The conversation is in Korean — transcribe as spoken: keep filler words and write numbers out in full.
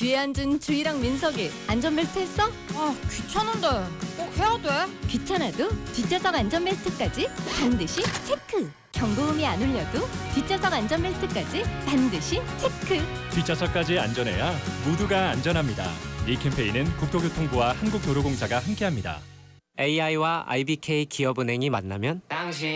뒤에 앉은 주희랑 민석이 안전벨트 했어? 아, 귀찮은데 꼭 해야 돼? 귀찮아도 뒷좌석 안전벨트까지 반드시 체크! 경고음이 안 울려도 뒷좌석 안전벨트까지 반드시 체크! 뒷좌석까지 안전해야 모두가 안전합니다. 이 캠페인은 국토교통부와 한국도로공사가 함께합니다. 에이아이와 아이비케이 기업은행이 만나면 당신